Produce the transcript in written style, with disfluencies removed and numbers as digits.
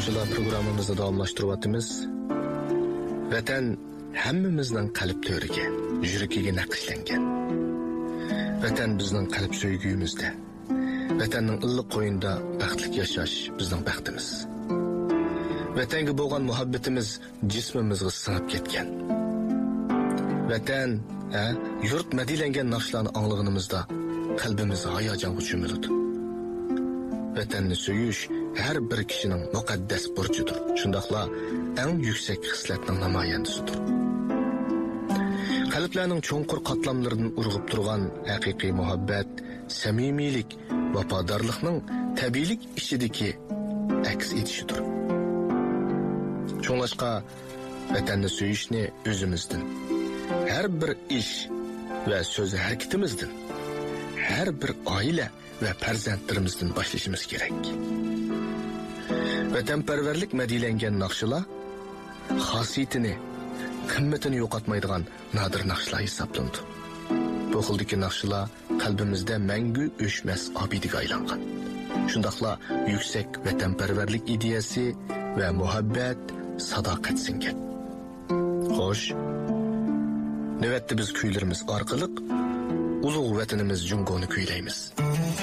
Şula programımızı davamlaştırıvatımız. Vatan hammamizning qalb to'riga, yuragiga naqshlangan. Vatan bizning qalb so'yguyimizda. Vatanning illiq qo'yinda baxtli yashash bizning baxtimiz. Vatanga bo'lgan muhabbatimiz jismimizga singib ketgan. Vatan, yurt madilangan naqshlarni anglaganimizda qalbimiz hayajonga cho'miladi. Vatanni so'yish har bir kishining muqaddas burchidir. Shundaqla eng yuksak hislatning namoyandasidir. Qalblarning cho'nqur qatlamlaridan urg'ib turgan haqiqiy muhabbat, samimiylik, vafodorlikning tabiiylik ichidagi aks etishidir. Cho'nglashqa vatanni so'yishni o'zimizdan, har bir ish va so'z harakatimizdan, har bir oila va farzandlarimizdan boshlashimiz kerak. Vatanparvarlik madilangan naqshlar xosiyatini, qimmatini yo'qotmaydigan nodir naqshlar hisoblanadi. Bu xildagi naqshlar qalbimizda mangu o'chmas obidaga aylangan. Shundaqla yuksak vatanparvarlik ideyasi va muhabbat, sadoqat singan. Xo'sh, navbatda biz kuylarimiz orqali ulug' vatanimiz Jungoni kuylaymiz.